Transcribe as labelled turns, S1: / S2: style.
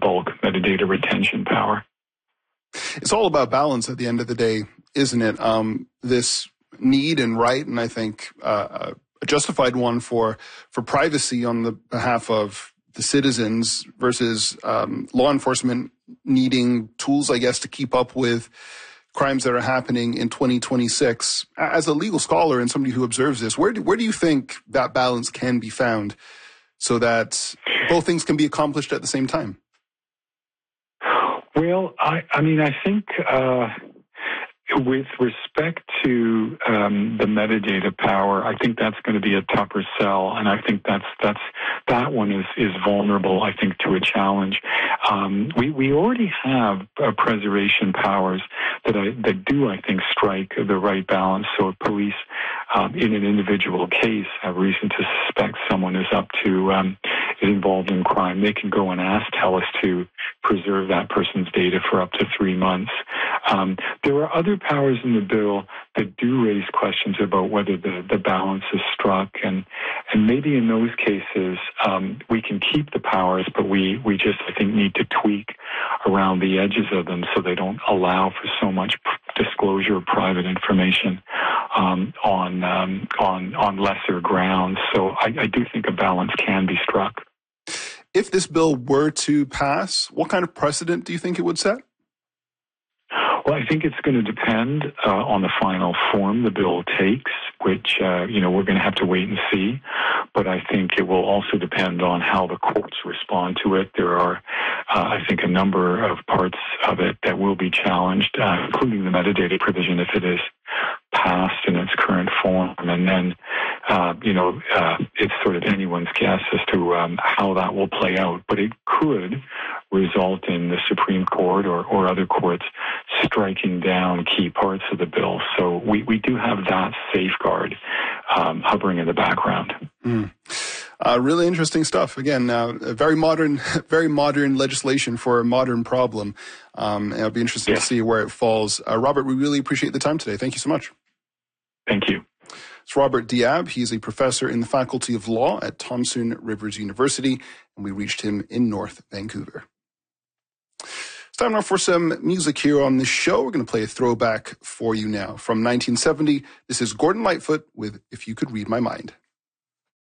S1: bulk metadata retention power.
S2: It's all about balance at the end of the day, isn't it? This need and right, and I think a justified one for privacy on the behalf of the citizens versus law enforcement needing tools, I guess, to keep up with crimes that are happening in 2026. As a legal scholar and somebody who observes this, where do you think that balance can be found so that both things can be accomplished at the same time?
S1: Well, I think with respect to the metadata power, I think that's going to be a tougher sell, and I think that one is vulnerable, I think, to a challenge. We already have preservation powers that do, I think, strike the right balance. So if police in an individual case have reason to suspect someone is involved in crime, they can go and ask TELUS to preserve that person's data for up to 3 months. There are other powers in the bill that do raise questions about whether the balance is struck, and maybe in those cases we can keep the powers, but we just, I think, need to tweak around the edges of them so they don't allow for so much disclosure of private information on lesser grounds. So I do think a balance can be struck.
S2: If this bill were to pass, what kind of precedent do you think it would set?
S1: Well, I think it's going to depend on the final form the bill takes, which, we're going to have to wait and see. But I think it will also depend on how the courts respond to it. There are, I think, a number of parts of it that will be challenged, including the metadata provision if it is passed in its current form. And then, it's sort of anyone's guess as to how that will play out. But it could result in the Supreme Court or other courts striking down key parts of the bill. So we do have that safeguard hovering in the background.
S2: Really interesting stuff. Again, very modern legislation for a modern problem. It'll be interesting to see where it falls. Robert, we really appreciate the time today. Thank you so much.
S1: Thank you.
S2: It's Robert Diab. He's a professor in the Faculty of Law at Thompson Rivers University, and we reached him in North Vancouver. It's time now for some music here on the show. We're going to play a throwback for you now. From 1970, this is Gordon Lightfoot with If You Could Read My Mind.